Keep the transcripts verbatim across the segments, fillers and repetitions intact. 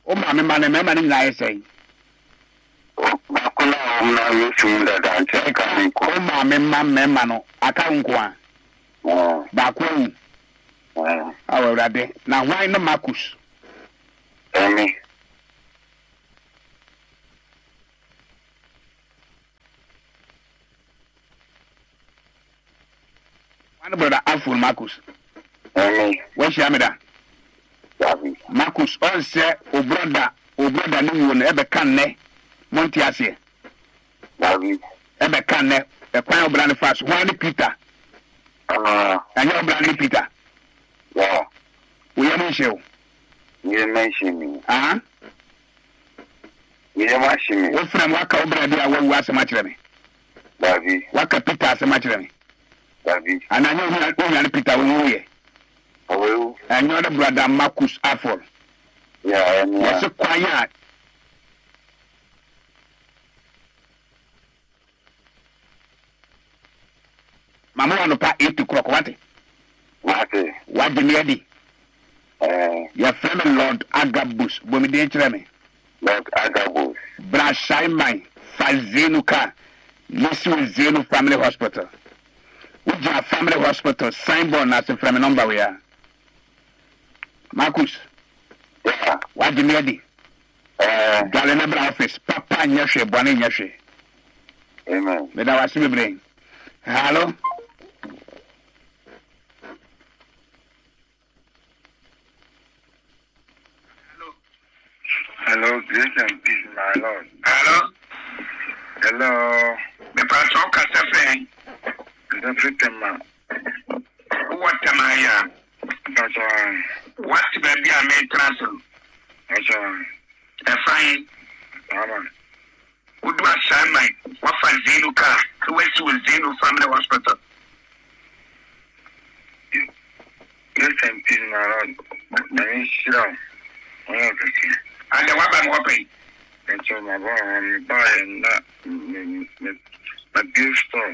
O ma me ma ne me ma ni nyina yesai. Ba ko na o na yo tun da da nche ka ni ko. O ma me ma me ma no aka nko a. Oh. Ba ko wu. Oh. Awo rade. Na why no Marcus? Emi. One brother Alfred Marcus. Emi. Where she amida? David. Marcus all say o brother o brother ni wo na ebe kan ne. Monti ase. David. Ebe kan ne. E kwan o brother fast. One Peter. Ah. Anya o brother Peter. Yeah. We am show. You mention me. Ah. You mention me. What from waka o brother a wo wase ma kire me. David. Waka Peter ase ma kire me. David. And I know who Peter wo ye. Oh. And your brother Marcus Afol. Yeah, and yes, quiet. Mama want to pay eight o'clock. What? What? What do you need? Eh. Your friend Lord Agabus. When we did me. Lord Agabus. Brashaiman. Fazenuka. Listen Zenu Family Hospital. Which are family hospital. Signboard as a family number we are. Marcus. Yeah. What do you need? Eh. Galena office. Papa Nyashe. Bonnie Nyashe. Amen. But I was in brain. Hello? Hello, grace and peace, my Lord. Hello? Hello. The pastor Casafe. The victim, man. What am I here? That's all. What baby I made transfer? That's all. A fine. Amen. Who do I sign my what for Zeno car? Who went to Zeno Family Hospital? Grace and peace, my Lord. Let me sit down. Okay. And the one I'm hoping. And so my boy, I'm buying that. My bill store.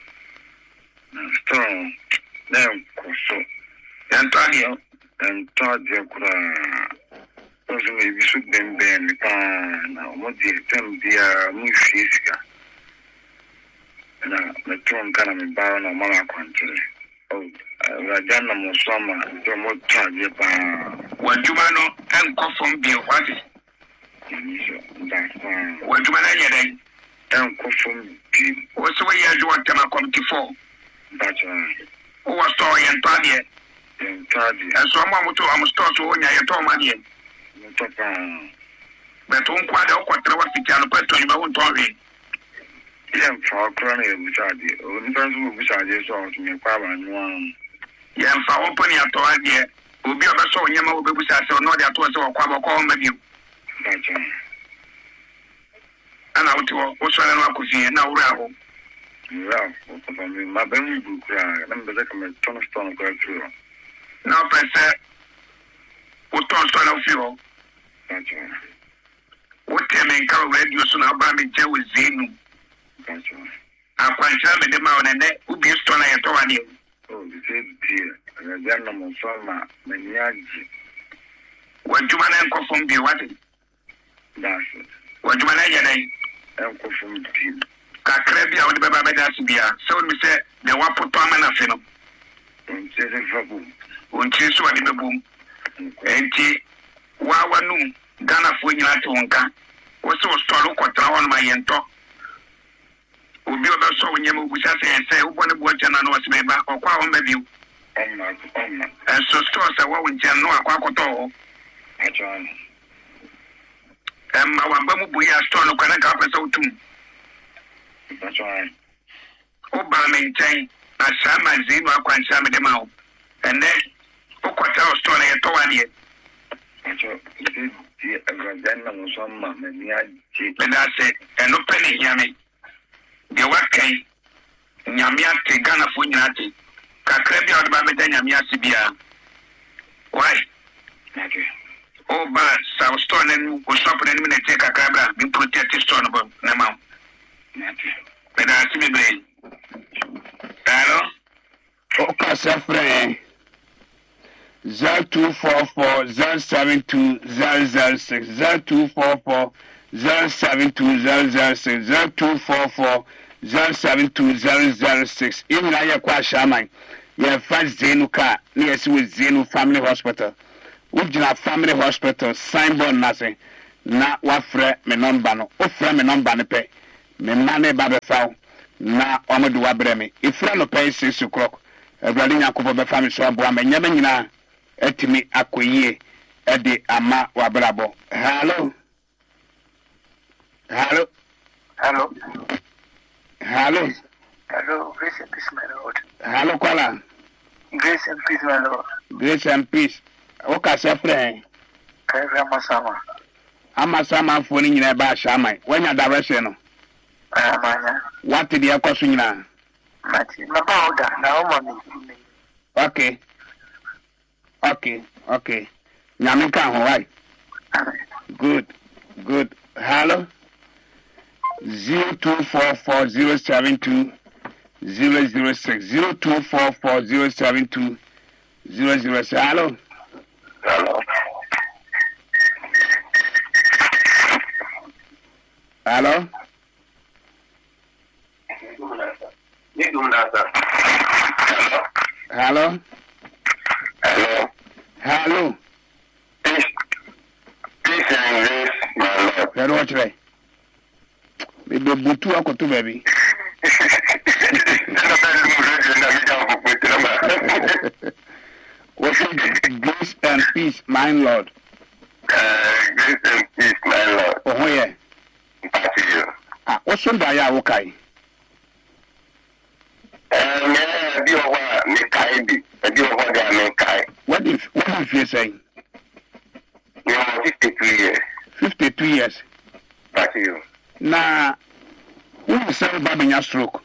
Store. Then, so. Antonio. And thought you could. Also, maybe should then be in the pan. Now, what do you tell me? The new fish. And the two kind of bound on my country. Oh, I got no more summer. The more charge you pan. What you know, and go from beer. What is that's fine. what you know? And go from beer. What's the way you want to come to four? That's right. Who was story and Tanya? And charge you. And someone who told I'm store to own your told money. But don't quite out what was the kind of question you won't tell me. Yeah, for a crony, which I did. Only person which I just saw to me, Papa, and one. Yeah, for opening your toy, dear. Will be a so you know, because I saw no that was a quabble call with you. That's right. And I would also know could see now. Well, my baby book, I'm the second ton of stone going through. Now, Professor, what ton of fuel? That's right. What can make our radio soon about me tell with Zenu? That's right. I quite tell me the mountain and that would be a stone I told you. Oh, the same dear. And then I'm on summer, Maniaji. What do you want to from be what? That's it. What do you want to I'm from the team. Kakrebia would be Baba Dasbia. So we say the one put on and a film. And say the trouble. When she's one in the boom. And she, Wawanu, Ghana for you to Wonka. What's so strong on my end talk? Will be about so when you wish I say and say, one of what you know was made back or quite on you. And so stores are what we can know a quack. That's right. And my one bamboo boy has torn a canaka so too. That's right. Oh, Balmain chain, I saw my Zeno, I can't sell me the mouth. And then, oh, what I was torn a toan yet. That's right. Then I'm on summer, Maniaji. And I said, and no penny, Yammy. The work came. Yamia take Ghana for Yati. Kakrebi out by the Yamia Sibia. Why? Okay. Oh, but South Stone and was stopping in a minute, take a crabber, be protected stone about Namau. But I see me brain. Hello? Focus, friend. zero two four four zero seven two zero zero six zero two four four zero seven two zero zero six zero two four four zero seven two zero zero six. Even I have shaman. You first Zenu car near with Zenu Family Hospital. Which is family hospital signboard nothing. Na wafre me number no. Ofre me number ne pe. Me mane babe found. Na omodu wabreme. If you no pay six o'clock. Everybody nyakopo be family so aboa me nyame nyina etimi akoyie ede ama wabrabo. Hello. Hello. Hello. Hello. Hello. Grace and peace, my Lord. Hello, Kola. Grace and peace, my Lord. Grace and peace. Oka sepre. Kaya Masama. Ama sama foni nyina ba shamai. When your direction no. Amanya. What did you cause nyina? Mati. Mama oda na omo mi. Okay. Okay. Okay. Nyame ka ho why? Good. Good. Hello. Zero two four four zero seven two zero zero six zero two four four zero seven two zero zero six. Hello. Hello. Hello. Hello. Hello. Hello. Peace. Peace and grace, my Lord. Hello, what's right? Maybe Butu Akoto, baby. What is grace and peace, my Lord? Uh, grace and peace, my Lord. Oh, yeah. Back to you. Ah, what's on the ya okay? Uh, me, be over me kai bi. Be over there me kai. What if what if you say? You are fifty-two years. Fifty-two years. Back to you. Na who say baby nya stroke?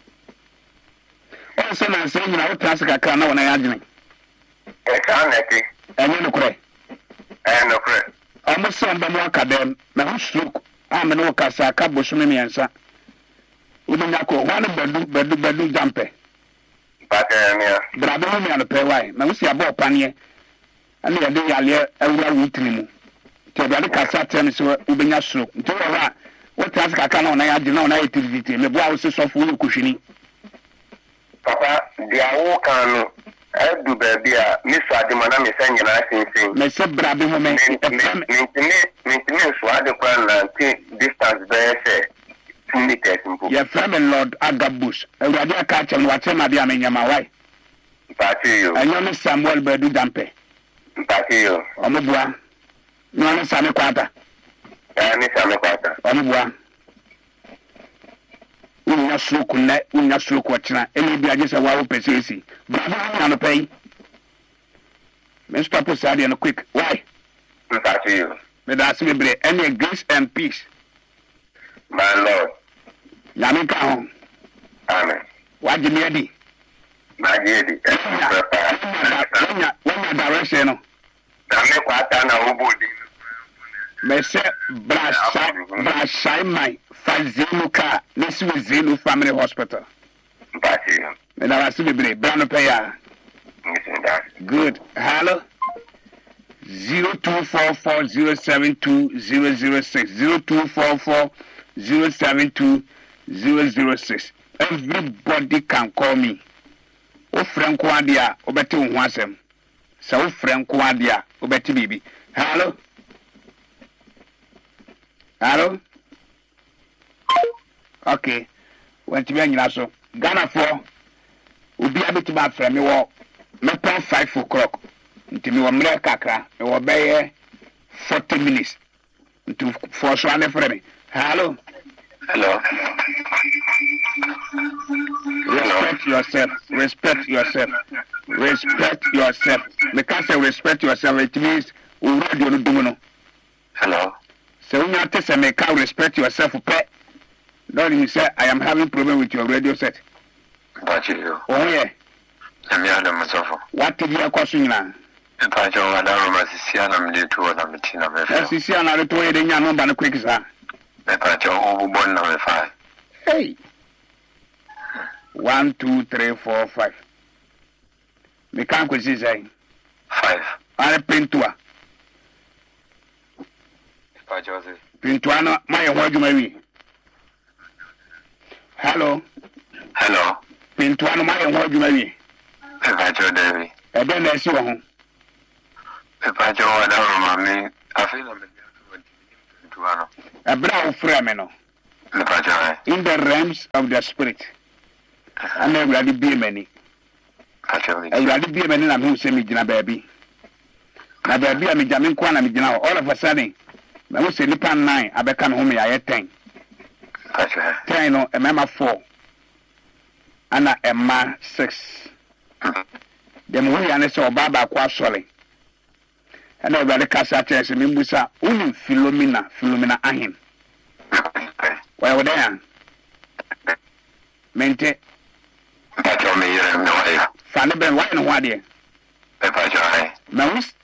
O say na say na o trans kaka na wona ya gene. E ka na ti. Enye no kure. Eh no kure. Omo say mba mo akadem na ho stroke. A me no kasa ka bosume miensa. Ubenya ko wan bedu bedu bedu jampe. Back to me. Brado ho mi an pe why? Na wo si abo panie. Ani ya de yale awura wutini mu. Ti obiade kasa tem so ubenya stroke. Nti wo ra o trans kaka na wona ya gene na wona etiriti me bo a wo se sofo wo kuhwini. Papa, dia wo kan no. I do baby a miss Adimana me send you nothing. Me se brado ho me. Me me me so ade kwa na distance be say two meters mpo. Your friend Lord Agabush. Awurade aka chem wa chem ade amenyama why? Party you. Anyo me Samuel Bedu Dampe. Party you. Omubua. No na same kwata. Eh me same kwata. Omubua. Unya stroke na unya stroke ochina. Eni bi agese wa wo pesesi. Bravo na no pay. Me stop us ade no quick. Why? Party you. Me da se bebre any grace and peace. My Lord. Nyame ka ho. Amen. Waje me adi. My lady. Wanya wanya direction no. Dame kwata na obodi. Me se brasha brasha mai fazenu ka nesi we Zenu Family Hospital. Party you. Me da wasi bebre brano pe ya. Good. Hello. Zero two four four zero seven two zero zero six zero two four four zero seven two zero zero six. Everybody can call me. O Franco Adia, Obeti Unwasem. So Franco Adia, Obeti Bibi. Hello. Hello. Okay. When to be in Lasso. Ghana for Ubi Abitiba from me walk. Me plan five o'clock. Until me wa mre kakra. Me wa be forty minutes. Until for so ane for me. Hello. Hello. Respect yourself. Respect yourself. Respect yourself. Me can't say respect yourself. It means already on the Hello. So when you tell me can't respect yourself, pet. Don't you say I am having problem with your radio set? But you. Oh yeah. I'm here myself. What did you question now? If I don't want to see I'm due to what I'm eating of Yes, you see another two in your number and quick, sir. If I don't want to five. Hey. One, two, three, four, five. Me can't say. five. Are pintua. Pajose. Pintuano, my word, maybe. Hello. Hello. Pintuano, my word, maybe. Pajo Devi. And then I see one. Pajo, whatever, mammy. I feel a bit Pintuano. A brown fremeno. Pajo. In the realms of the spirit. And then ready be many. I ready be many, and who say me, Jina baby. My baby, I'm a jamming quan, I'm all of a sudden. I will say Nipan nine, I become home, I had ten. Ten, no, a member four. Anna, a ma six. Then we are so Baba Quasoli. And I read the Cassatures and Mimbusa, only Philomena, Philomena Ahin. Well, there. Mente. Fanny Ben, why and what dear? Mouse